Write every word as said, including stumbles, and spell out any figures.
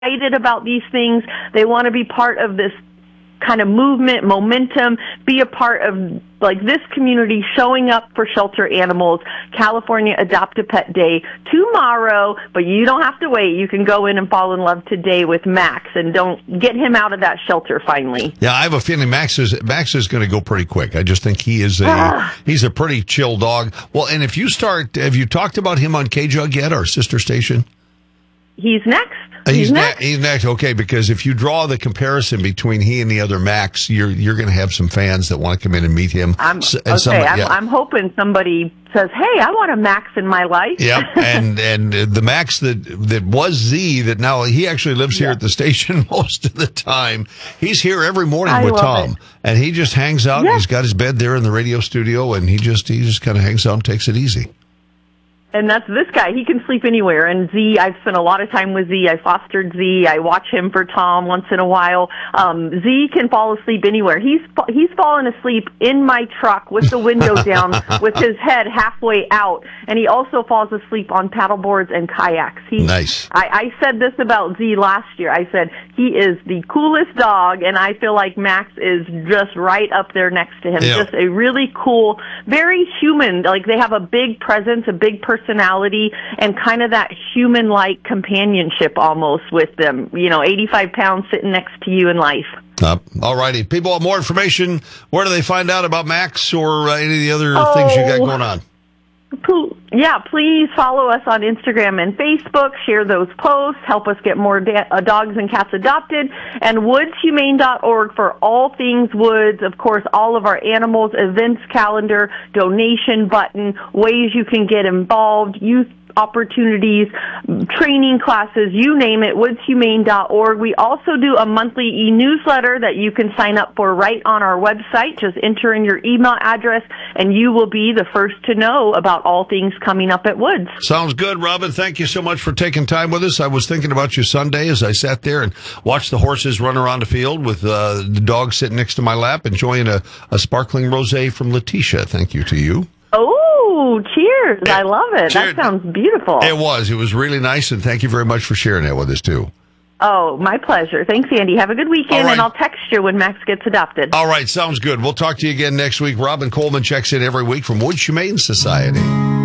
excited about these things. They want to be part of this kind of movement, momentum, be a part of like this community showing up for shelter animals. California Adopt a Pet Day tomorrow, but you don't have to wait. You can go in and fall in love today with Max, and don't get him out of that shelter finally. Yeah, I have a feeling Max is Max is going to go pretty quick. I just think he is a he's a pretty chill dog. Well, and if you start, have you talked about him on K-Jug yet, our sister station? He's next. He's, he's next. Ne- he's next. Okay, because if you draw the comparison between he and the other Max, you're you're going to have some fans that want to come in and meet him. I'm, S- okay, somebody, I'm, yeah. I'm hoping somebody says, "Hey, I want a Max in my life." Yep, and and the Max that that was Z that now he actually lives here yeah. at the station most of the time. He's here every morning I with love Tom, it. and he just hangs out. Yeah. He's got his bed there in the radio studio, and he just he just kind of hangs out and takes it easy. And that's this guy. He can sleep anywhere. And Z, I've spent a lot of time with Z. I fostered Z. I watch him for Tom once in a while. Um, Z can fall asleep anywhere. He's he's fallen asleep in my truck with the window down, with his head halfway out. And he also falls asleep on paddleboards and kayaks. He, Nice. I, I said this about Z last year. I said he is the coolest dog, and I feel like Max is just right up there next to him. Yeah. Just a really cool, very human. Like they have a big presence, a big personality. personality and kind of that human-like companionship almost with them. You know, eighty-five pounds sitting next to you in life. Uh, all righty. People want more information. Where do they find out about Max or uh, any of the other oh, things you got going on? Yeah, please follow us on Instagram and Facebook. Share those posts. Help us get more da- uh, dogs and cats adopted. And woods humane dot org for all things woods. Of course, all of our animals, events calendar, donation button, ways you can get involved, youth opportunities, training classes, you name it, woods humane dot org. We also do a monthly e-newsletter that you can sign up for right on our website. Just enter in your email address, and you will be the first to know about all things coming up at Woods. Sounds good, Robin. Thank you so much for taking time with us. I was thinking about you Sunday as I sat there and watched the horses run around the field with uh, the dog sitting next to my lap, enjoying a, a sparkling rosé from Letitia. Thank you to you. Oh, cheers. I love it. Cheers. That sounds beautiful. It was. It was really nice, and thank you very much for sharing that with us, too. Oh, my pleasure. Thanks, Andy. Have a good weekend, right. and I'll text you when Max gets adopted. All right, sounds good. We'll talk to you again next week. Robin Coleman checks in every week from Woods Humane Society.